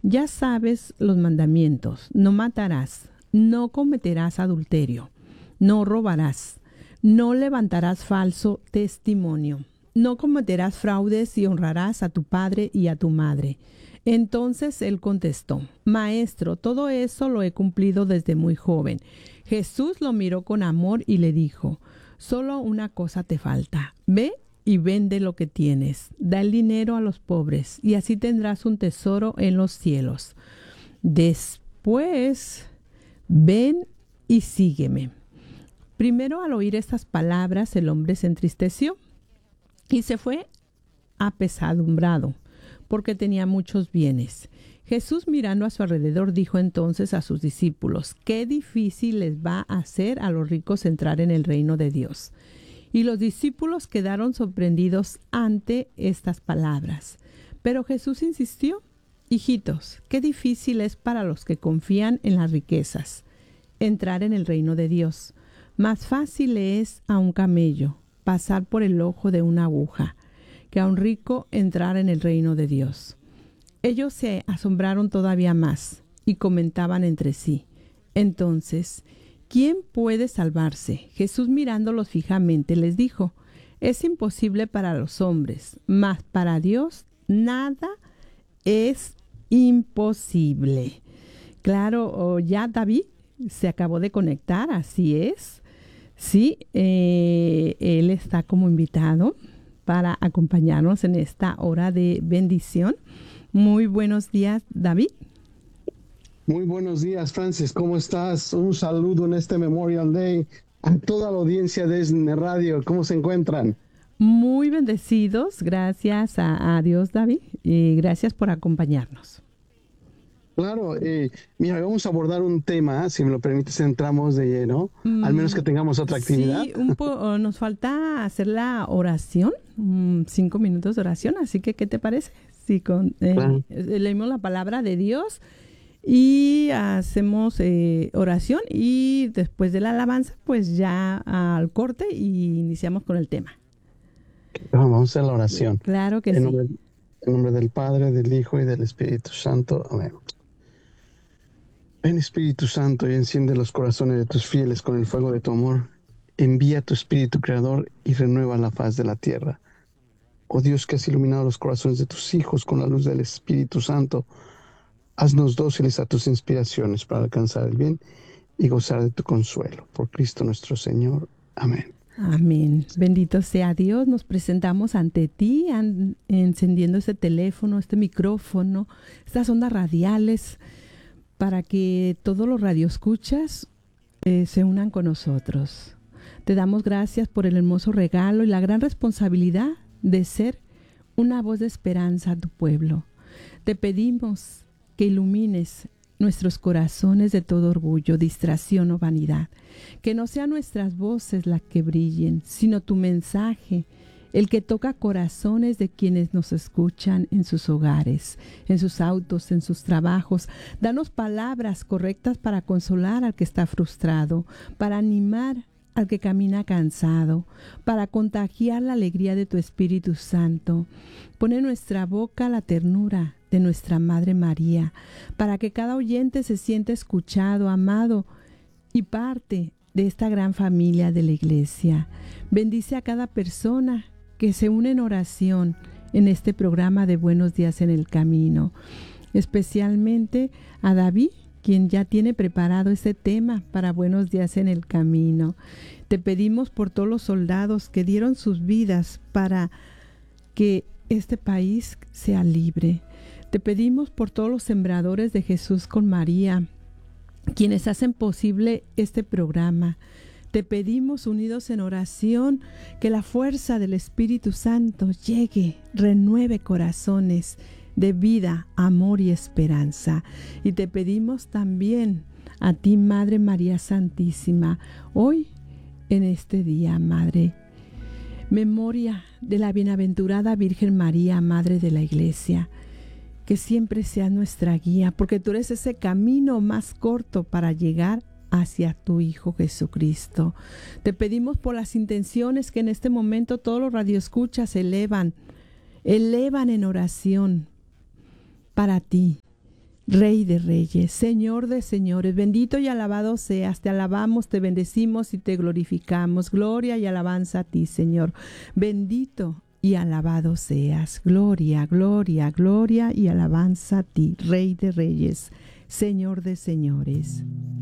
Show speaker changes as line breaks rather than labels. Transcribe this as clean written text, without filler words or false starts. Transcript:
Ya sabes los mandamientos: no matarás, no cometerás adulterio, no robarás, no levantarás falso testimonio, no cometerás fraudes y honrarás a tu padre y a tu madre. Entonces él contestó: Maestro, todo eso lo he cumplido desde muy joven. Jesús lo miró con amor y le dijo: Solo una cosa te falta. Ve y vende lo que tienes. Da el dinero a los pobres y así tendrás un tesoro en los cielos. Después, ven y sígueme. Primero, al oír estas palabras, el hombre se entristeció y se fue apesadumbrado, porque tenía muchos bienes. Jesús, mirando a su alrededor, dijo entonces a sus discípulos: qué difícil les va a hacer a los ricos entrar en el reino de Dios. Y los discípulos quedaron sorprendidos ante estas palabras. Pero Jesús insistió: hijitos, qué difícil es para los que confían en las riquezas entrar en el reino de Dios. Más fácil es a un camello pasar por el ojo de una aguja que a un rico entrar en el reino de Dios. Ellos se asombraron todavía más y comentaban entre sí: entonces, ¿quién puede salvarse? Jesús, mirándolos fijamente, les dijo: es imposible para los hombres, mas para Dios nada es imposible. Claro, ya David se acabó de conectar, así es. Sí, él está como invitado para acompañarnos en esta hora de bendición. Muy buenos días, David.
Muy buenos días, Francis. ¿Cómo estás? Un saludo en este Memorial Day a toda la audiencia de ESNE Radio. ¿Cómo se encuentran?
Muy bendecidos. Gracias a Dios, David. Y gracias por acompañarnos.
Claro, mira, vamos a abordar un tema, si me lo permites, entramos de lleno, al menos que tengamos otra actividad.
Sí, nos falta hacer la oración, 5 minutos de oración, así que ¿qué te parece? Si
Claro.
leemos la palabra de Dios y hacemos oración, y después de la alabanza, pues ya al corte y iniciamos con el tema.
Vamos a hacer la oración.
Claro que sí.
En nombre del Padre, del Hijo y del Espíritu Santo. Amén. Ven, Espíritu Santo, y enciende los corazones de tus fieles con el fuego de tu amor. Envía tu Espíritu Creador y renueva la faz de la tierra. Oh Dios, que has iluminado los corazones de tus hijos con la luz del Espíritu Santo, haznos dóciles a tus inspiraciones para alcanzar el bien y gozar de tu consuelo. Por Cristo nuestro Señor. Amén.
Amén. Bendito sea Dios. Nos presentamos ante ti, encendiendo este teléfono, este micrófono, estas ondas radiales, para que todos los radioescuchas se unan con nosotros. Te damos gracias por el hermoso regalo y la gran responsabilidad de ser una voz de esperanza a tu pueblo. Te pedimos que ilumines nuestros corazones de todo orgullo, distracción o vanidad. Que no sean nuestras voces las que brillen, sino tu mensaje, el que toca corazones de quienes nos escuchan en sus hogares, en sus autos, en sus trabajos. Danos palabras correctas para consolar al que está frustrado, para animar al que camina cansado, para contagiar la alegría de tu Espíritu Santo. Pone en nuestra boca la ternura de nuestra Madre María, para que cada oyente se sienta escuchado, amado y parte de esta gran familia de la Iglesia. Bendice a cada persona que se une en oración en este programa de Buenos Días en el Camino, especialmente a David, quien ya tiene preparado este tema para Buenos Días en el Camino. Te pedimos por todos los soldados que dieron sus vidas para que este país sea libre. Te pedimos por todos los sembradores de Jesús con María, quienes hacen posible este programa. Te pedimos, unidos en oración, que la fuerza del Espíritu Santo llegue, renueve corazones de vida, amor y esperanza. Y te pedimos también a ti, Madre María Santísima, hoy en este día, Madre, memoria de la bienaventurada Virgen María, Madre de la Iglesia, que siempre sea nuestra guía, porque tú eres ese camino más corto para llegar hacia tu Hijo Jesucristo. Te pedimos por las intenciones que en este momento todos los radioescuchas elevan en oración para ti, Rey de reyes, Señor de señores, bendito y alabado seas. Te alabamos, te bendecimos y te glorificamos. Gloria y alabanza a ti, Señor. Bendito y alabado seas. Gloria, gloria, gloria y alabanza a ti, Rey de reyes, Señor de señores.